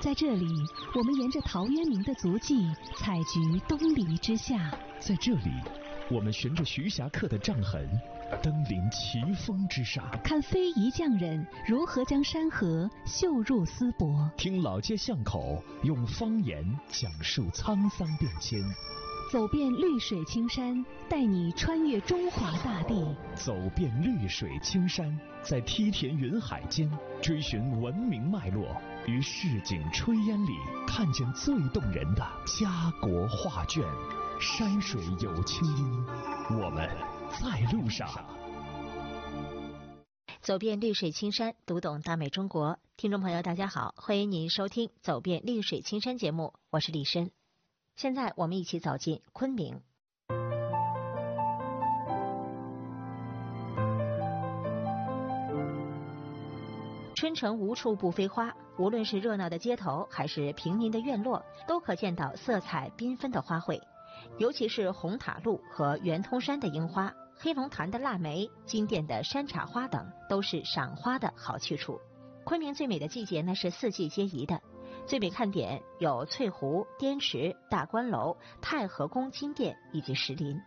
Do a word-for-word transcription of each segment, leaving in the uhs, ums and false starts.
在这里，我们沿着陶渊明的足迹，采菊东篱之下。 在这里，我们循着徐霞客的杖痕，登临奇峰之上， 看非遗匠人如何将山河绣入丝帛， 听老街巷口用方言讲述沧桑变迁， 走遍绿水青山，带你穿越中华大地。 走遍绿水青山，在梯田云海间追寻文明脉络，于市井炊烟里看见最动人的家国画卷。山水有清音，我们在路上。 走遍绿水青山，读懂大美中国。听众朋友大家好，欢迎您收听走遍绿水青山节目，我是李申。现在我们一起走进昆明。春城无处不飞花，无论是热闹的街头还是平民的院落，都可见到色彩缤纷的花卉。尤其是红塔路和圆通山的樱花，黑龙潭的腊梅，金殿的山茶花等，都是赏花的好去处。昆明最美的季节呢是四季皆宜的，最美看点有翠湖、滇池、大观楼、太和宫金殿以及石林。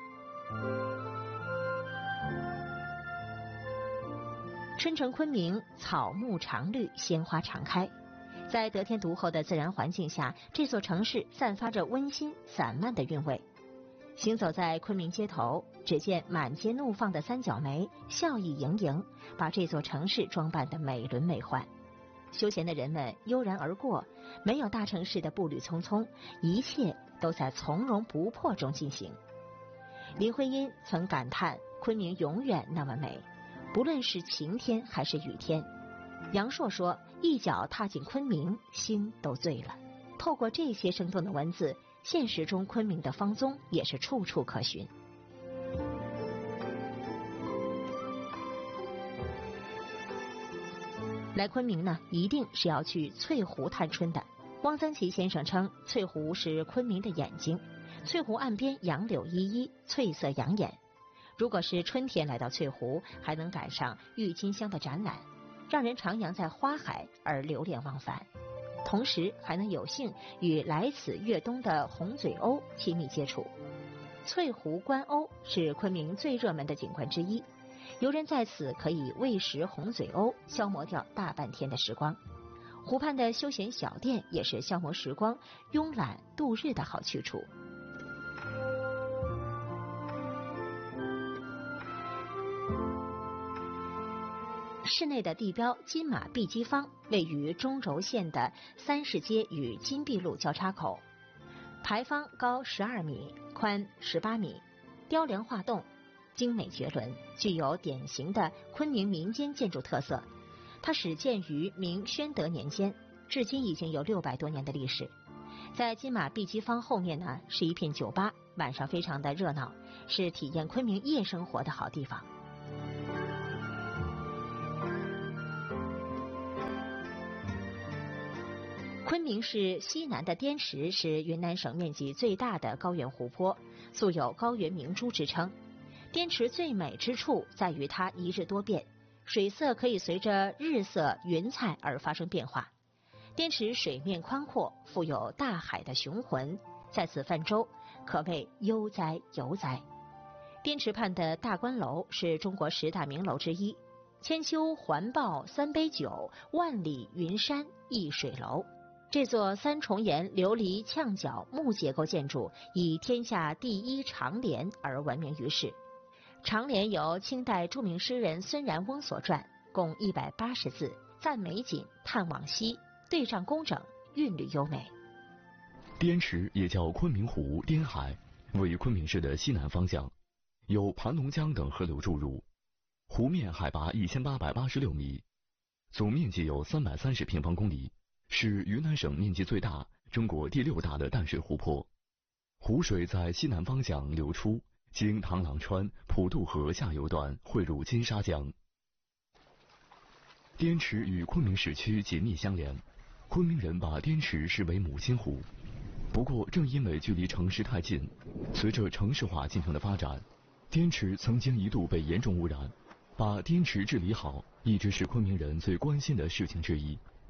春城昆明，草木常绿，鲜花常开。在得天独厚的自然环境下，这座城市散发着温馨散漫的韵味。行走在昆明街头，只见满街怒放的三角梅，笑意盈盈，把这座城市装扮得美轮美奂。休闲的人们悠然而过，没有大城市的步履匆匆，一切都在从容不迫中进行。林徽因曾感叹昆明永远那么美，不论是晴天还是雨天。杨朔说，一脚踏进昆明，心都醉了。透过这些生动的文字，现实中昆明的芳踪也是处处可寻。来昆明呢，一定是要去翠湖探春的。汪曾祺先生称，翠湖是昆明的眼睛，翠湖岸边杨柳依依，翠色养眼。如果是春天来到翠湖，还能赶上郁金香的展览，让人徜徉在花海而流连忘返，同时还能有幸与来此越冬的红嘴鸥亲密接触。翠湖观鸥是昆明最热门的景观之一，游人在此可以喂食红嘴鸥，消磨掉大半天的时光。湖畔的休闲小店也是消磨时光、慵懒度日的好去处。市内的地标金马碧鸡坊位于中轴线的三市街与金碧路交叉口，牌坊高十二米，宽十八米，雕梁画栋，精美绝伦，具有典型的昆明民间建筑特色。它始建于明宣德年间，至今已经有六百多年的历史。在金马碧鸡坊后面呢，是一片酒吧，晚上非常的热闹，是体验昆明夜生活的好地方。昆明市西南的滇池是云南省面积最大的高原湖泊，素有高原明珠之称。滇池最美之处在于它一日多变，水色可以随着日色云彩而发生变化。滇池水面宽阔，富有大海的雄浑，在此泛舟可谓悠哉游哉。滇池畔的大观楼是中国十大名楼之一，千秋环抱三杯酒，万里云山一水楼。这座三重檐琉璃呛角木结构建筑以天下第一长联而闻名于世。长联由清代著名诗人孙然翁所撰，共一百八十字，赞美景，叹往昔，对仗工整，韵律优美。 滇池也叫昆明湖、滇海，位于昆明市的西南方向，有盘龙江等河流注入，湖面海拔一千八百八十六米，总面积有三百三十平方公里，是云南省面积最大、中国第六大的淡水湖泊。湖水在西南方向流出，经唐朗川、普渡河下游段汇入金沙江。滇池与昆明市区紧密相连，昆明人把滇池视为母亲湖。不过，正因为距离城市太近，随着城市化进程的发展，滇池曾经一度被严重污染。把滇池治理好，一直是昆明人最关心的事情之一。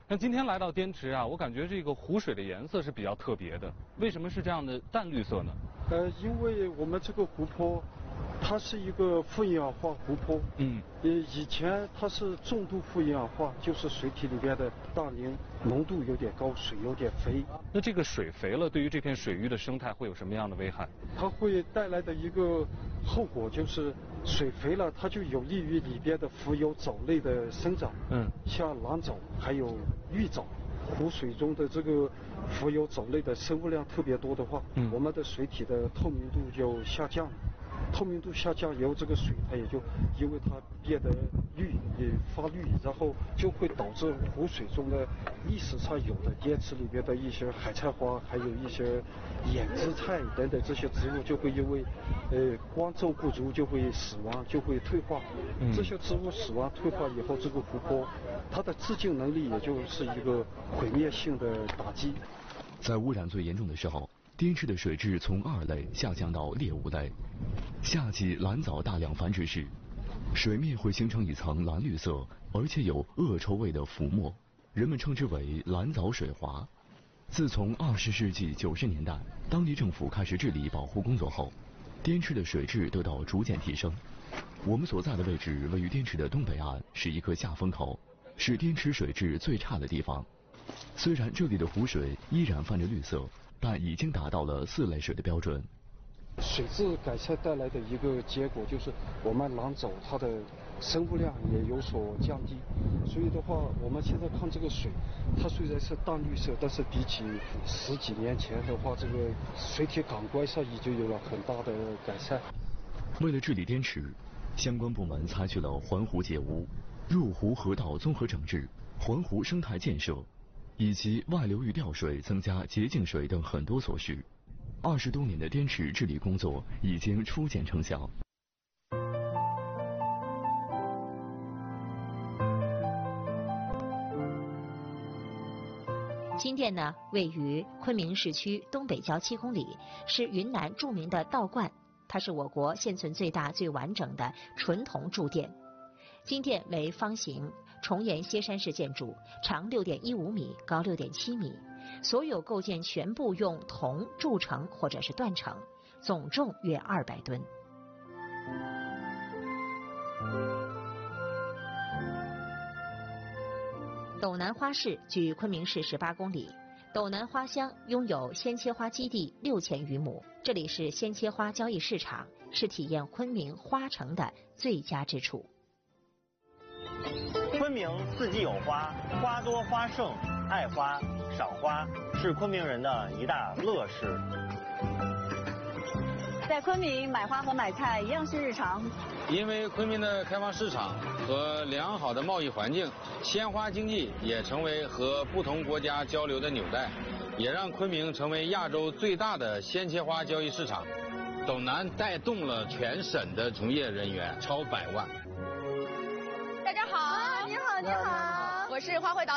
那今天来到滇池啊，我感觉这个湖水的颜色是比较特别的，为什么是这样的淡绿色呢？ 呃，因为我们这个湖泊，它是一个富营养化湖泊。嗯。呃，以前它是重度富营养化，就是水体里边的氮磷浓度有点高，水有点肥。 那这个水肥了，对于这片水域的生态会有什么样的危害？ 它会带来的一个后果就是，水肥了，它就有利于里边的浮游藻类的生长。嗯。像蓝藻还有玉藻。湖水中的这个浮游藻类的生物量特别多的话，嗯，我们的水体的透明度就下降了。透明度下降以后，这个水它也就因为它变得绿，也发绿，然后就会导致湖水中的历史上有的滇池里边的一些海菜花，还有一些眼枝菜等等这些植物就会因为呃光照不足就会死亡，就会退化。嗯，这些植物死亡退化以后，这个湖泊它的自净能力也就是一个毁灭性的打击。 在污染最严重的时候，滇池的水质从二类下降到劣五类。夏季蓝藻大量繁殖时，水面会形成一层蓝绿色而且有恶臭味的浮沫，人们称之为蓝藻水华。自从二十世纪九十年代，当地政府开始治理保护工作后，滇池的水质得到逐渐提升。我们所在的位置位于滇池的东北岸，是一个下风口，是滇池水质最差的地方。虽然这里的湖水依然泛着绿色，但已经达到了四类水的标准。 水质改善带来的一个结果就是，我们蓝藻它的生物量也有所降低。所以的话，我们现在看这个水，它虽然是淡绿色，但是比起十几年前的话，这个水体感官上已经有了很大的改善。 为了治理滇池，相关部门采取了环湖解污、入湖河道综合整治、环湖生态建设以及外流域调水、增加洁净水等很多措施。二十多年的滇池治理工作已经初见成效。 金店呢，位于昆明市区东北郊七公里，是云南著名的道观，它是我国现存最大最完整的纯铜铸店。金店为方形重檐歇山式建筑，长六点一五米，高六点七米。所有构件全部用铜铸成或者是锻成，总重约二百吨。斗南花市距昆明市十八公里，斗南花乡拥有鲜切花基地六千余亩，这里是鲜切花交易市场，是体验昆明花城的最佳之处。 昆明四季有花，花多花盛，爱花赏花是昆明人的一大乐事。 在昆明买花和买菜一样是日常， 因为昆明的开放市场和良好的贸易环境，鲜花经济也成为和不同国家交流的纽带，也让昆明成为亚洲最大的鲜切花交易市场。斗南带动了全省的从业人员超百万。 大家好，你好，你好，我是花卉导